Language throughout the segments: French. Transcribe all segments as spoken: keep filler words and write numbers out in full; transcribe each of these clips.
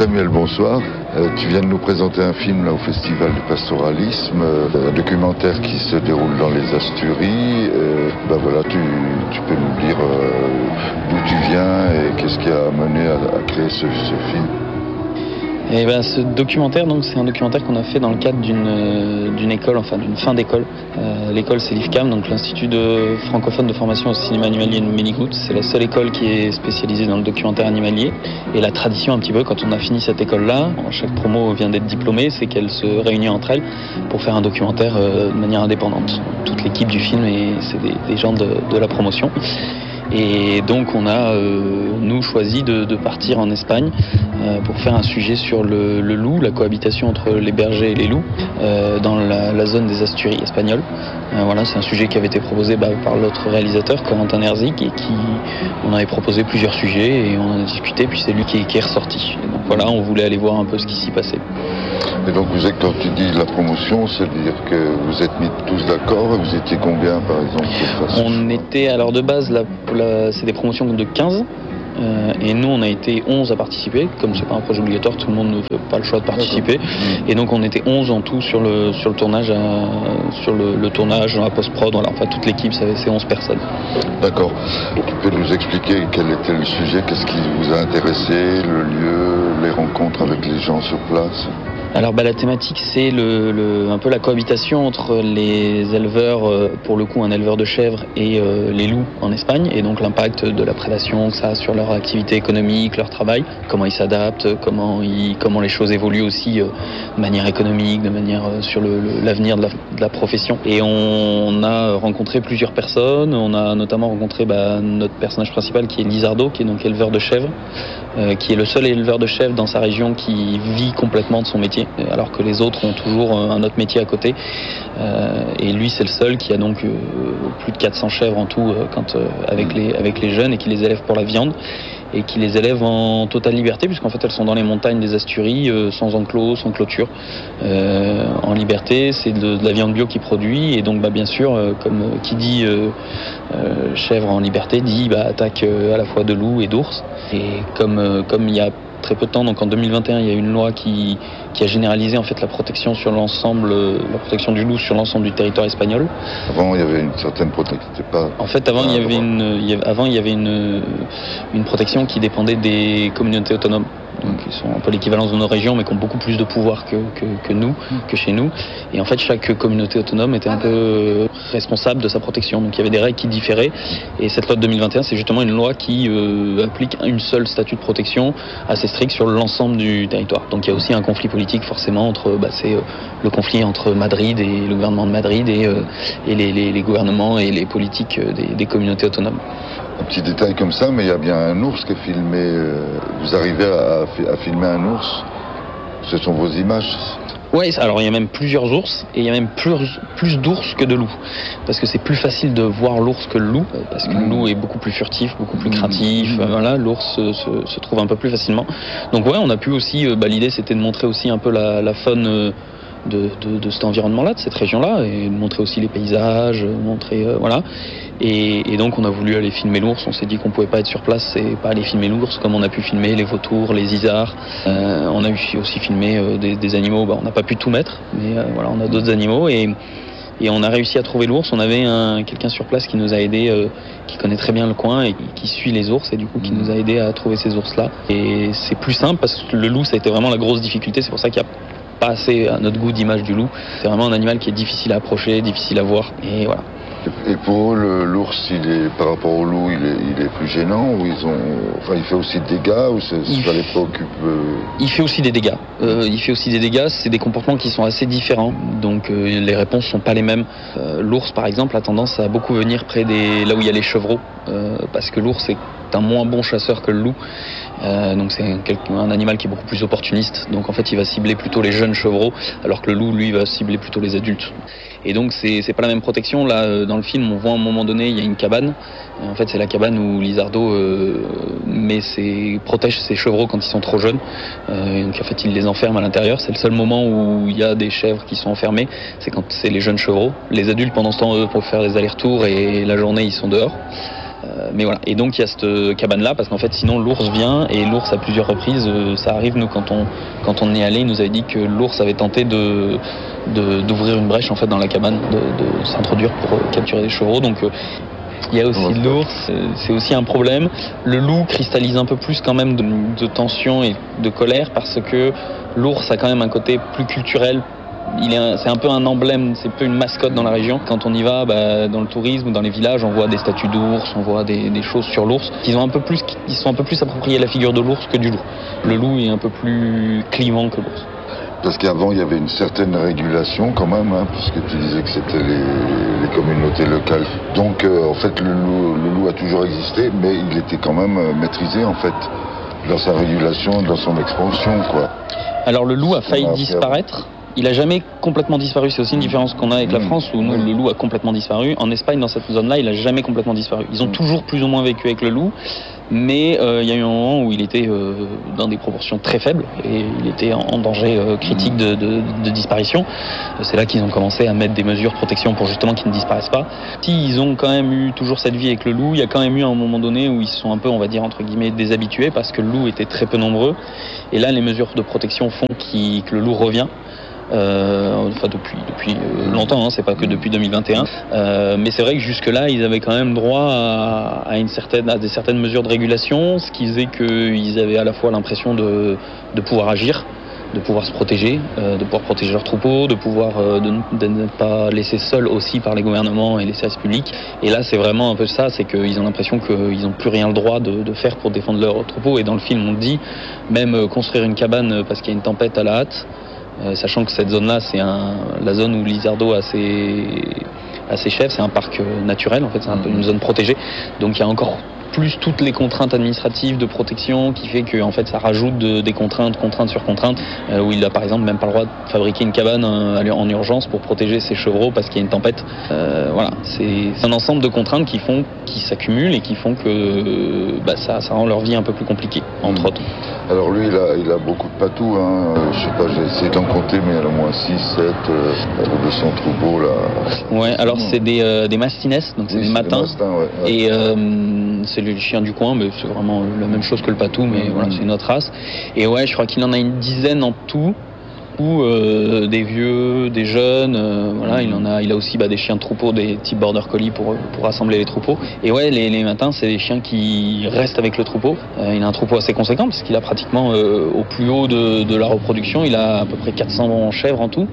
Samuel, bonsoir. Euh, tu viens de nous présenter un film là, au Festival du Pastoralisme, euh, un documentaire qui se déroule dans les Asturies. Euh, ben voilà, tu, tu peux nous dire euh, d'où tu viens et qu'est-ce qui a mené à, à créer ce, ce film. Et ben, ce documentaire, donc, c'est un documentaire qu'on a fait dans le cadre d'une, euh, d'une école, enfin d'une fin d'école. Euh, l'école, c'est l'I F C A M, donc l'Institut de francophone de formation au cinéma animalier de Ménigout. C'est la seule école qui est spécialisée dans le documentaire animalier. Et la tradition, un petit peu, quand on a fini cette école-là, chaque promo vient d'être diplômée, c'est qu'elle se réunit entre elles pour faire un documentaire euh, de manière indépendante. Toute l'équipe du film, et c'est des, des gens de, de la promotion. Et donc on a, euh, nous, choisi de, de partir en Espagne euh, pour faire un sujet sur le, le loup, la cohabitation entre les bergers et les loups euh, dans la, la zone des Asturies espagnoles. Euh, voilà, c'est un sujet qui avait été proposé bah, par l'autre réalisateur, Corentin Herzig, et qui, on avait proposé plusieurs sujets et on en a discuté, puis c'est lui qui, qui est ressorti. Et donc voilà, on voulait aller voir un peu ce qui s'y passait. Et donc vous êtes, quand tu dis la promotion, c'est-à-dire que vous êtes mis tous d'accord, vous étiez combien par exemple? On était, alors de base, la, la, c'est des promotions de quinze, euh, et nous on a été onze à participer. Comme c'est pas un projet obligatoire, tout le monde ne fait pas le choix de participer. Et donc on était onze en tout sur le, sur le tournage, à, sur le, le tournage, dans la post-prod, voilà, enfin toute l'équipe, c'est onze personnes. D'accord. Tu peux nous expliquer quel était le sujet, qu'est-ce qui vous a intéressé, le lieu, les rencontres avec les gens sur place? Alors bah, la thématique, c'est le, le, un peu la cohabitation entre les éleveurs, euh, pour le coup un éleveur de chèvres, et euh, les loups en Espagne, et donc l'impact de la prédation que ça a sur leur activité économique, leur travail, comment ils s'adaptent, comment, ils, comment les choses évoluent aussi euh, de manière économique, de manière euh, sur le, le, l'avenir de la, de la profession. Et on a rencontré plusieurs personnes, on a notamment rencontré bah, notre personnage principal qui est Lizardo, qui est donc éleveur de chèvres, euh, qui est le seul éleveur de chèvres dans sa région qui vit complètement de son métier, alors que les autres ont toujours un autre métier à côté. Euh, et lui, c'est le seul qui a donc euh, plus de quatre cents chèvres en tout euh, quand, euh, avec, les, avec les jeunes, et qui les élève pour la viande, et qui les élève en totale liberté, puisqu'en fait elles sont dans les montagnes des Asturies, euh, sans enclos, sans clôture, euh, en liberté. C'est de, de la viande bio qu'il produit, et donc bah, bien sûr, euh, comme euh, qui dit euh, euh, chèvre en liberté, dit bah, attaque euh, à la fois de loups et d'ours. Et comme euh, comme il y a très peu de temps, donc en deux mille vingt et un, il y a une loi qui, qui a généralisé en fait la protection sur l'ensemble, la protection du loup sur l'ensemble du territoire espagnol. Avant, il y avait une certaine protection. Pas... En fait, avant, il y avait une, il y avait, avant, il y avait une, une protection qui dépendait des communautés autonomes. Donc, ils sont un peu l'équivalence de nos régions, mais qui ont beaucoup plus de pouvoir que, que, que nous, que chez nous. Et en fait, chaque communauté autonome était un peu responsable de sa protection. Donc, il y avait des règles qui différaient. Et cette loi de deux mille vingt et un, c'est justement une loi qui euh, applique une seule statut de protection assez strict sur l'ensemble du territoire. Donc, il y a aussi un conflit politique, forcément, entre, bah, c'est euh, le conflit entre Madrid et le gouvernement de Madrid et, euh, et les, les, les gouvernements et les politiques des, des communautés autonomes. Un petit détail comme ça, mais il y a bien un ours qui est filmé. Euh, vous arrivez à, à filmer un ours? Ce sont vos images? Oui, alors il y a même plusieurs ours, et il y a même plus, plus d'ours que de loups. Parce que c'est plus facile de voir l'ours que le loup, parce que mmh. le loup est beaucoup plus furtif, beaucoup plus craintif. Mmh. Voilà, l'ours se, se, se trouve un peu plus facilement. Donc ouais, on a pu aussi, bah, l'idée c'était de montrer aussi un peu la, la faune euh, de, de, de cet environnement-là, de cette région-là, et de montrer aussi les paysages, montrer, euh, voilà. Et, et donc on a voulu aller filmer l'ours. On s'est dit qu'on pouvait pas être sur place et pas aller filmer l'ours, comme on a pu filmer les vautours, les isards. Euh, on a aussi filmé euh, des, des animaux. Bah, on n'a pas pu tout mettre, mais euh, voilà, on a d'autres animaux, et, et on a réussi à trouver l'ours. On avait un, quelqu'un sur place qui nous a aidé, euh, qui connaît très bien le coin et qui, qui suit les ours, et du coup qui nous a aidé à trouver ces ours-là. Et c'est plus simple parce que le loup, ça a été vraiment la grosse difficulté. C'est pour ça qu'il y a pas assez à notre goût d'image du loup. C'est vraiment un animal qui est difficile à approcher, difficile à voir, et voilà. Et pour eux, l'ours, il est, par rapport au loup, il est, il est plus gênant, ou ils ont, enfin, il fait aussi des dégâts, ou ça les préoccupe euh... Il fait aussi des dégâts. Euh, il fait aussi des dégâts. C'est des comportements qui sont assez différents, donc euh, les réponses sont pas les mêmes. Euh, l'ours, par exemple, a tendance à beaucoup venir près des, là où il y a les chevreaux, euh, parce que l'ours est un moins bon chasseur que le loup. Euh, donc c'est un, un animal qui est beaucoup plus opportuniste. Donc en fait, il va cibler plutôt les jeunes chevreaux, alors que le loup, lui, va cibler plutôt les adultes. Et donc c'est, c'est pas la même protection. Là, dans le film, on voit à un moment donné, il y a une cabane. Et en fait, c'est la cabane où Lizardo euh, met ses, protège ses chevreaux quand ils sont trop jeunes. Euh, et donc en fait, il les enferme à l'intérieur. C'est le seul moment où il y a des chèvres qui sont enfermées. C'est quand c'est les jeunes chevreaux. Les adultes, pendant ce temps, eux, peuvent faire des allers-retours, et la journée, ils sont dehors. Euh, mais voilà. Et donc il y a cette cabane-là, parce qu'en fait sinon l'ours vient, et l'ours à plusieurs reprises, euh, ça arrive, nous quand on, quand on est allé, il nous avait dit que l'ours avait tenté de, de, d'ouvrir une brèche en fait dans la cabane, de, de s'introduire pour euh, capturer les chevreaux. Donc euh, il y a aussi l'ours, c'est aussi un problème. Le loup cristallise un peu plus quand même de, de tension et de colère, parce que l'ours a quand même un côté plus culturel. Il est un, c'est un peu un emblème, c'est un peu une mascotte dans la région. Quand on y va, bah, dans le tourisme ou dans les villages, on voit des statues d'ours, on voit des, des choses sur l'ours. Ils ont un peu plus, ils sont un peu plus appropriés à la figure de l'ours que du loup. Le loup est un peu plus clivant que l'ours. Parce qu'avant, il y avait une certaine régulation quand même, hein, puisque tu disais que c'était les, les communautés locales. Donc, euh, en fait, le loup, le loup a toujours existé, mais il était quand même euh, maîtrisé, en fait, dans sa régulation, dans son expansion, quoi. Alors, le loup a failli disparaître. Il n'a jamais complètement disparu. C'est aussi une différence qu'on a avec la France, où nous, le loup a complètement disparu. En Espagne, dans cette zone-là, il n'a jamais complètement disparu. Ils ont toujours plus ou moins vécu avec le loup, mais euh, il y a eu un moment où il était euh, dans des proportions très faibles, et il était en danger euh, critique de, de, de disparition. C'est là qu'ils ont commencé à mettre des mesures de protection pour justement qu'il ne disparaisse pas. Si ils ont quand même eu toujours cette vie avec le loup, il y a quand même eu un moment donné où ils se sont un peu, on va dire, entre guillemets, déshabitués, parce que le loup était très peu nombreux. Et là, les mesures de protection font qu'il, que le loup revient. Euh, enfin depuis depuis euh, longtemps, hein, c'est pas que depuis deux mille vingt et un. Euh, mais c'est vrai que jusque-là, ils avaient quand même droit à, à une certaine à des certaines mesures de régulation, ce qui faisait qu'ils avaient à la fois l'impression de de pouvoir agir, de pouvoir se protéger, euh, de pouvoir protéger leurs troupeaux, de pouvoir euh, de, de ne pas laisser seuls aussi par les gouvernements et les services publics. Et là, c'est vraiment un peu ça, c'est qu'ils ont l'impression qu'ils n'ont plus rien le droit de, de faire pour défendre leurs troupeaux. Et dans le film, on le dit, même euh, construire une cabane parce qu'il y a une tempête à la hâte. Euh, sachant que cette zone-là, c'est un, la zone où Lizardo a ses, a ses chefs, c'est un parc euh, naturel, en fait, c'est un peu une zone protégée. Donc il y a encore plus toutes les contraintes administratives de protection qui fait que en fait ça rajoute de, des contraintes, contraintes sur contraintes, euh, où il a par exemple même pas le droit de fabriquer une cabane euh, en urgence pour protéger ses chevreaux parce qu'il y a une tempête. Euh, voilà, c'est, c'est un ensemble de contraintes qui font, qui s'accumulent et qui font que euh, bah, ça, ça rend leur vie un peu plus compliquée, entre autres. Alors lui, il a, il a beaucoup de patous, hein. Je sais pas, j'ai essayé d'en compter, mais il y en a au moins six, sept, euh, de son troupeau là. Ouais, alors c'est des, euh, des mastines, donc c'est oui, des c'est matins. Des mastins, ouais, ouais. Et euh, c'est le chien du coin, mais c'est vraiment la même chose que le patou, mais mmh. voilà, c'est une autre race. Et ouais, je crois qu'il en a une dizaine en tout. Ou euh, des vieux, des jeunes, euh, voilà, il en a, il a aussi bah, des chiens de troupeau, des types border collie pour pour rassembler les troupeaux. Et ouais, les, les matins, c'est des chiens qui restent avec le troupeau. Euh, il a un troupeau assez conséquent parce qu'il a pratiquement euh, au plus haut de, de la reproduction, il a à peu près quatre cents chèvres en tout.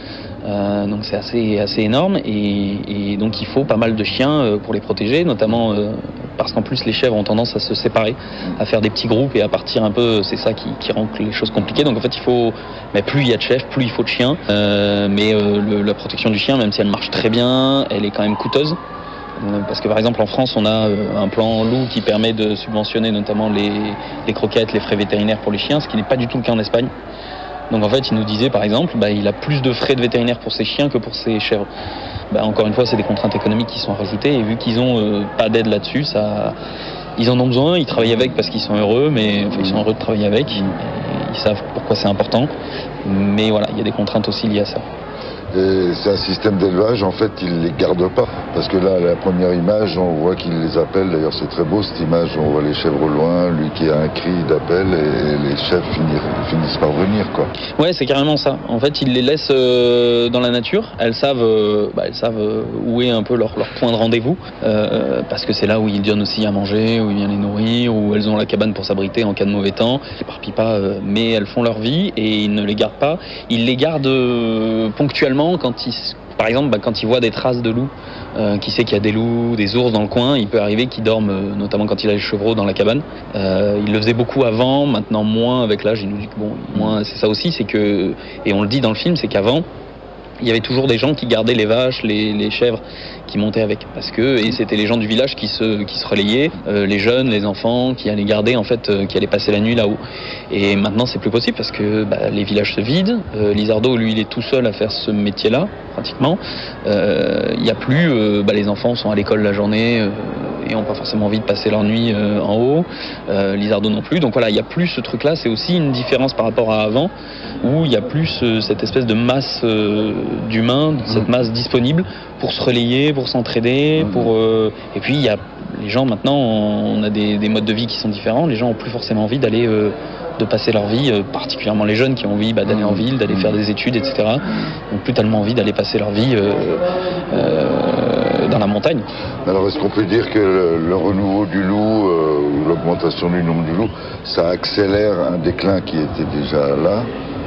Euh, donc c'est assez assez énorme et, et donc il faut pas mal de chiens euh, pour les protéger, notamment euh, parce qu'en plus les chèvres ont tendance à se séparer, à faire des petits groupes et à partir un peu, c'est ça qui, qui rend les choses compliquées. Donc en fait il faut, mais plus il y a de chèvres, plus il faut de chiens. Euh, mais euh, le, la protection du chien, même si elle marche très bien, elle est quand même coûteuse. Parce que par exemple en France on a un plan loup qui permet de subventionner notamment les, les croquettes, les frais vétérinaires pour les chiens, ce qui n'est pas du tout le cas en Espagne. Donc en fait, il nous disait par exemple, bah, il a plus de frais de vétérinaire pour ses chiens que pour ses chèvres. Bah, encore une fois, c'est des contraintes économiques qui sont rajoutées et vu qu'ils ont euh, pas d'aide là-dessus, ça, ils en ont besoin, ils travaillent avec parce qu'ils sont heureux, mais enfin, ils sont heureux de travailler avec, ils, ils savent pourquoi c'est important. Mais voilà, il y a des contraintes aussi liées à ça. Et c'est un système d'élevage, en fait, ils les gardent pas. Parce que là, la première image, on voit qu'ils les appellent. D'ailleurs, c'est très beau cette image. On voit les chèvres au loin, lui qui a un cri d'appel, et les chèvres finissent, finissent par venir, quoi. Ouais, c'est carrément ça. En fait, ils les laissent euh, dans la nature. Elles savent, euh, bah, elles savent euh, où est un peu leur, leur point de rendez-vous, euh, parce que c'est là où ils donnent aussi à manger, où il vient les nourrir, où elles ont la cabane pour s'abriter en cas de mauvais temps. Elles s'éparpillent pas, euh, mais elles font leur vie et ils ne les gardent pas. Ils les gardent euh, ponctuellement. Quand il, par exemple, bah, quand il voit des traces de loups, euh, qui sait qu'il y a des loups, des ours dans le coin, il peut arriver qu'ils dorment, euh, notamment quand il a les chevreaux dans la cabane. Euh, il le faisait beaucoup avant, maintenant moins avec l'âge. Il nous dit que bon, moins, c'est ça aussi, c'est que, et on le dit dans le film, c'est qu'avant, il y avait toujours des gens qui gardaient les vaches, les, les chèvres, qui montaient avec, parce que et c'était les gens du village qui se qui se relayaient, euh, les jeunes, les enfants, qui allaient garder en fait, euh, qui allaient passer la nuit là-haut. Et maintenant c'est plus possible parce que bah, les villages se vident. Euh, Lizardo, lui, il est tout seul à faire ce métier-là pratiquement. Il euh, y a plus, euh, bah, les enfants sont à l'école la journée. Euh, et n'ont pas forcément envie de passer leur nuit euh, en haut. Euh, Lizardo non plus. Donc voilà, il y a plus ce truc-là. C'est aussi une différence par rapport à avant, où il y a plus euh, cette espèce de masse euh, d'humains, cette masse disponible pour se relayer, pour s'entraider, pour euh, et puis il y a les gens maintenant, on a des, des modes de vie qui sont différents. Les gens ont plus forcément envie d'aller euh, de passer leur vie, euh, particulièrement les jeunes qui ont envie bah, d'aller en ville, d'aller faire des études, et cetera. Ils n'ont plus tellement envie d'aller passer leur vie euh, euh, dans la montagne. Alors est-ce qu'on peut dire que le, le renouveau du loup, euh, ou l'augmentation du nombre du loup, ça accélère un déclin qui était déjà là?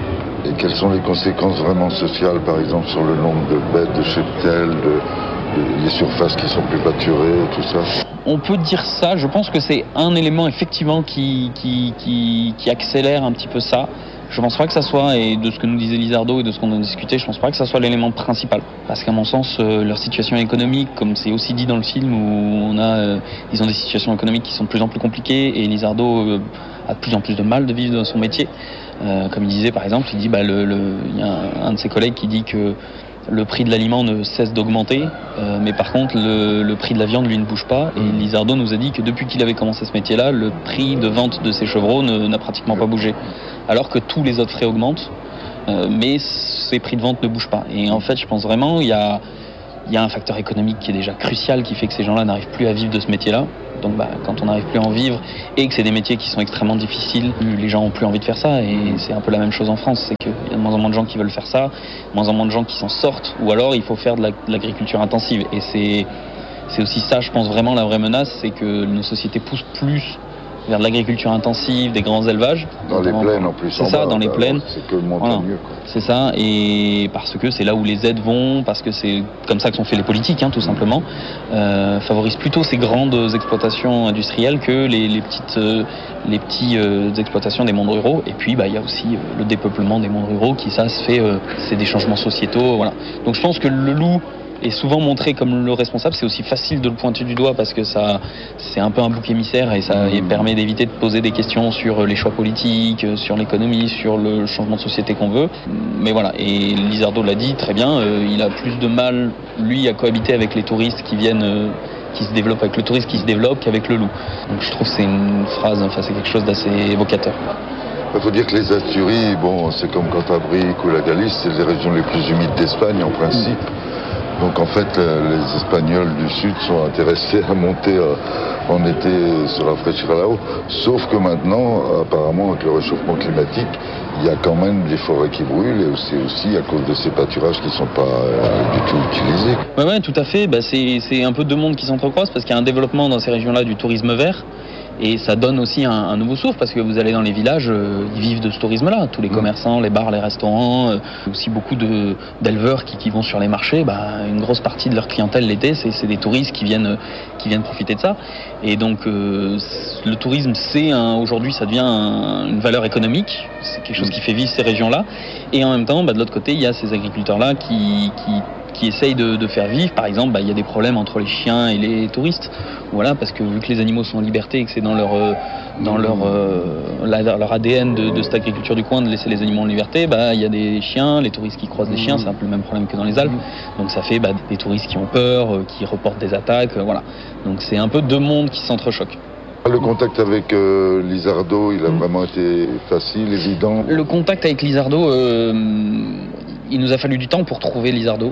Et quelles sont les conséquences vraiment sociales, par exemple, sur le nombre de bêtes, de cheptels, de, de, les surfaces qui sont plus pâturées, tout ça? On peut dire ça, je pense que c'est un élément effectivement qui, qui, qui, qui accélère un petit peu ça. Je pense pas que ça soit, et de ce que nous disait Lizardo et de ce qu'on a discuté, je pense pas que ça soit l'élément principal. Parce qu'à mon sens, euh, leur situation économique, comme c'est aussi dit dans le film, où on a, euh, ils ont des situations économiques qui sont de plus en plus compliquées, et Lizardo euh, a de plus en plus de mal de vivre dans son métier. Euh, comme il disait par exemple, il dit, bah, le, le, il y a un, un de ses collègues qui dit que le prix de l'aliment ne cesse d'augmenter, euh, mais par contre le, le prix de la viande lui ne bouge pas. Et Lizardo nous a dit que depuis qu'il avait commencé ce métier-là, le prix de vente de ses chevreaux ne, n'a pratiquement pas bougé, alors que tous les autres frais augmentent, euh, mais ses prix de vente ne bougent pas. Et en fait, je pense vraiment il y a il y a un facteur économique qui est déjà crucial, qui fait que ces gens-là n'arrivent plus à vivre de ce métier-là. Donc bah, quand on n'arrive plus à en vivre et que c'est des métiers qui sont extrêmement difficiles, les gens n'ont plus envie de faire ça. Et c'est un peu la même chose en France, c'est qu'il y a de moins en moins de gens qui veulent faire ça, de moins en moins de gens qui s'en sortent, ou alors il faut faire de, la, de l'agriculture intensive. Et c'est, c'est aussi ça, je pense vraiment la vraie menace, c'est que nos sociétés poussent plus vers de l'agriculture intensive, des grands élevages. Dans les plaines en plus. C'est ça, dans les plaines. C'est que le montagneux. Voilà. C'est ça, et parce que c'est là où les aides vont, parce que c'est comme ça que sont fait les politiques, hein, tout simplement, euh, favorisent plutôt ces grandes exploitations industrielles que les, les petites, euh, les petits euh, exploitations des mondes ruraux. Et puis, bah, il y a aussi euh, le dépeuplement des mondes ruraux qui, ça, se fait, euh, c'est des changements sociétaux, voilà. Donc, je pense que le loup est souvent montré comme le responsable. C'est aussi facile de le pointer du doigt parce que ça, c'est un peu un bouc émissaire et ça mmh. permet d'éviter de poser des questions sur les choix politiques, sur l'économie, sur le changement de société qu'on veut. Mais voilà, et Lizardo l'a dit très bien, euh, il a plus de mal, lui, à cohabiter avec les touristes qui viennent, euh, qui se développent, avec le tourisme qui se développe qu'avec le loup. Donc je trouve que c'est une phrase, enfin c'est quelque chose d'assez évocateur. Il faut dire que les Asturies, bon, c'est comme Cantabrique ou la Galice, c'est les régions les plus humides d'Espagne en principe. Mmh. Donc en fait, les Espagnols du Sud sont intéressés à monter en été se rafraîchir là-haut. Sauf que maintenant, apparemment, avec le réchauffement climatique, il y a quand même des forêts qui brûlent et c'est aussi à cause de ces pâturages qui ne sont pas euh, du tout utilisés. Oui, ouais, tout à fait. Bah, c'est, c'est un peu deux mondes qui s'entrecroisent parce qu'il y a un développement dans ces régions-là du tourisme vert. Et ça donne aussi un, un nouveau souffle parce que vous allez dans les villages, euh, ils vivent de ce tourisme-là. Tous les commerçants, les bars, les restaurants, euh, aussi beaucoup de, d'éleveurs qui, qui vont sur les marchés. Bah, une grosse partie de leur clientèle l'été, c'est, c'est des touristes qui viennent, qui viennent profiter de ça. Et donc euh, le tourisme, c'est un, aujourd'hui, ça devient un, une valeur économique. C'est quelque chose qui fait vivre ces régions-là. Et en même temps, bah, de l'autre côté, il y a ces agriculteurs-là qui, qui qui essayent de, de faire vivre. Par exemple, bah, il y a des problèmes entre les chiens et les touristes. Voilà, parce que vu que les animaux sont en liberté et que c'est dans leur, euh, dans leur, euh, la, leur A D N de, de cette agriculture du coin de laisser les animaux en liberté, bah, il y a des chiens, les touristes qui croisent les chiens, c'est un peu le même problème que dans les Alpes. Donc ça fait bah, des touristes qui ont peur, euh, qui reportent des attaques, euh, voilà. Donc c'est un peu deux mondes qui s'entrechoquent. Le contact avec euh, Lizardo, il a mmh. vraiment été facile, évident. Le contact avec Lizardo, euh, il nous a fallu du temps pour trouver Lizardo.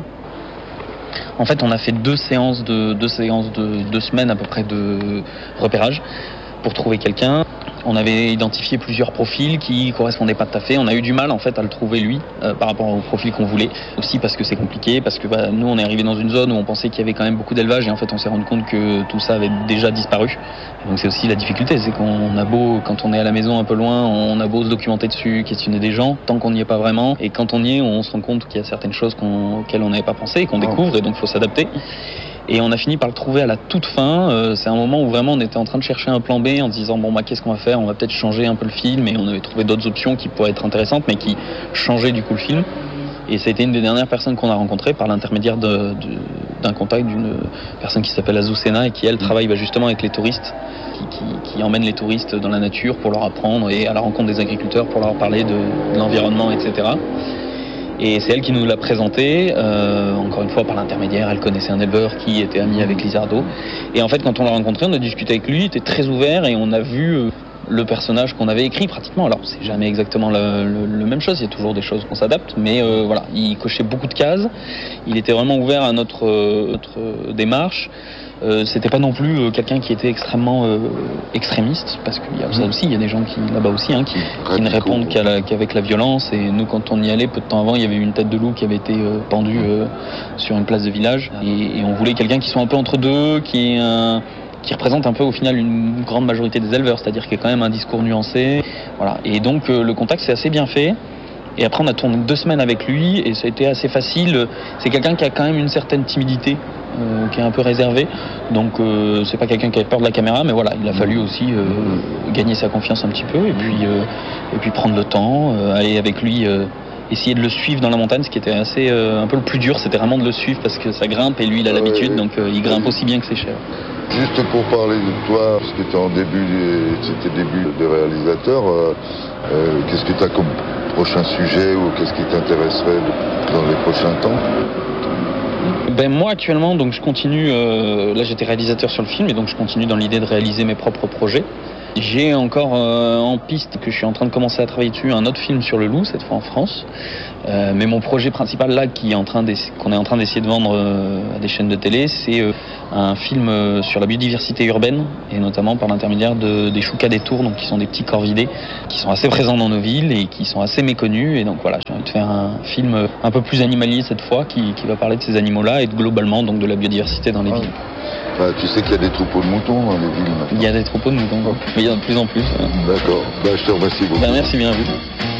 En fait, on a fait deux séances de deux séances de deux semaines à peu près de repérage pour trouver quelqu'un. On avait identifié plusieurs profils qui correspondaient pas tout à fait. On a eu du mal en fait à le trouver lui euh, par rapport au profil qu'on voulait. Aussi parce que c'est compliqué, parce que bah, nous on est arrivé dans une zone où on pensait qu'il y avait quand même beaucoup d'élevage et en fait on s'est rendu compte que tout ça avait déjà disparu. Et donc c'est aussi la difficulté, c'est qu'on a beau, quand on est à la maison un peu loin, on a beau se documenter dessus, questionner des gens, tant qu'on n'y est pas vraiment. Et quand on y est, on se rend compte qu'il y a certaines choses qu'on, auxquelles on n'avait pas pensé et qu'on découvre et donc il faut s'adapter. Et on a fini par le trouver à la toute fin. Euh, c'est un moment où vraiment on était en train de chercher un plan B en se disant bon bah qu'est-ce qu'on va faire ? On va peut-être changer un peu le film et on avait trouvé d'autres options qui pourraient être intéressantes mais qui changeaient du coup le film. Et ça a été une des dernières personnes qu'on a rencontrées par l'intermédiaire de, de, d'un contact d'une personne qui s'appelle Azucena et qui elle travaille bah, justement avec les touristes, qui, qui, qui emmène les touristes dans la nature pour leur apprendre et à la rencontre des agriculteurs pour leur parler de, de l'environnement, et cetera. Et c'est elle qui nous l'a présenté, euh, encore une fois par l'intermédiaire, elle connaissait un éleveur qui était ami avec Lizardo. Et en fait, quand on l'a rencontré, on a discuté avec lui, il était très ouvert et on a vu euh, le personnage qu'on avait écrit pratiquement. Alors, c'est jamais exactement la, le, le même chose, il y a toujours des choses qu'on s'adapte, mais euh, voilà, il cochait beaucoup de cases, il était vraiment ouvert à notre, euh, notre démarche. Euh, c'était pas non plus euh, quelqu'un qui était extrêmement euh, extrémiste, parce qu'il y a ça aussi, il y a des gens qui là-bas aussi hein, qui, qui ne répondent qu'à la, qu'avec la violence. Et nous, quand on y allait, peu de temps avant, il y avait une tête de loup qui avait été euh, pendue euh, sur une place de village, et, et on voulait quelqu'un qui soit un peu entre deux, qui est un qui représente un peu au final une grande majorité des éleveurs, c'est-à-dire qu'il y a quand même un discours nuancé, voilà. Et donc euh, le contact s'est assez bien fait. Et après on a tourné deux semaines avec lui et ça a été assez facile. C'est quelqu'un qui a quand même une certaine timidité, euh, qui est un peu réservé. Donc euh, c'est pas quelqu'un qui a peur de la caméra, mais voilà, il a fallu aussi euh, gagner sa confiance un petit peu et puis euh, et puis prendre le temps, euh, aller avec lui. Euh, essayer de le suivre dans la montagne, ce qui était assez euh, un peu le plus dur, c'était vraiment de le suivre parce que ça grimpe et lui il a l'habitude, ouais, donc euh, il grimpe aussi bien que ses chèvres. Juste pour parler de toi, parce que tu es en début, c'était début de réalisateur, euh, euh, qu'est-ce que tu as comme prochain sujet ou qu'est-ce qui t'intéresserait dans les prochains temps? Ben moi actuellement, donc je continue, euh, là j'étais réalisateur sur le film et donc je continue dans l'idée de réaliser mes propres projets. J'ai encore euh, en piste que je suis en train de commencer à travailler dessus un autre film sur le loup, cette fois en France. Euh, mais mon projet principal là, qui est en train qu'on est en train d'essayer de vendre euh, à des chaînes de télé, c'est euh, un film euh, sur la biodiversité urbaine et notamment par l'intermédiaire de, des choucas des tours, donc qui sont des petits corvidés qui sont assez présents dans nos villes et qui sont assez méconnus. Et donc voilà, j'ai envie de faire un film un peu plus animalier cette fois, qui, qui va parler de ces animaux-là et de, globalement donc de la biodiversité dans les ah. villes. Bah, tu sais qu'il y a des troupeaux de moutons dans les villes maintenant. Il y a des troupeaux de moutons, mais il y en a de plus en plus. D'accord, bah, je te remercie beaucoup. Bah, merci bien à vous.